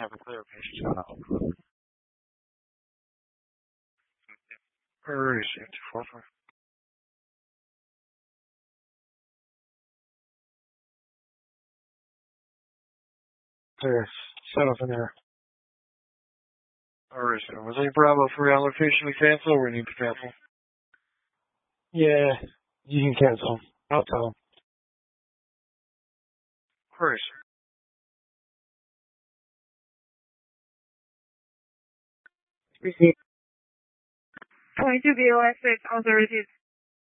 have a clarification on that one. Where is it? 45. There's set up in there. Where is it? Was any Bravo for allocation to cancel or we need to cancel? Yeah, you can cancel. I'll tell them. Where is it? Received. 22 BOS6, also received.